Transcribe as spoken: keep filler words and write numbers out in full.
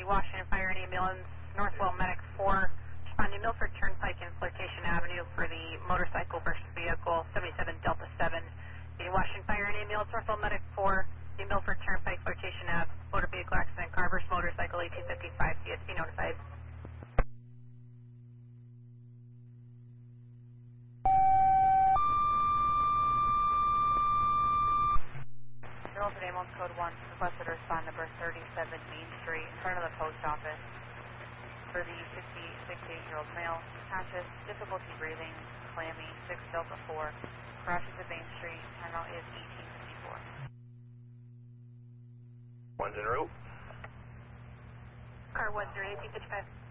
Washington Fire and Ambulance, Northwell Medic four, responding Milford Turnpike and Flirtation Avenue for the motorcycle versus vehicle, seventy-seven Delta seven. The Washington Fire and Ambulance, Northwell Medic four, the Milford Turnpike, Flirtation Ave, motor vehicle accident, car versus motorcycle, eighteen fifty-five, C S P notified. Milford Ambulance Code one, requested to respond number thirty-seven Main Street in front of the post office for the sixty-eight-year-old male, conscious, difficulty breathing, clammy, six Delta four, crashes at Main Street, time out is eighteen fifty-four. One's en route. Car one zero eighteen fifty-five.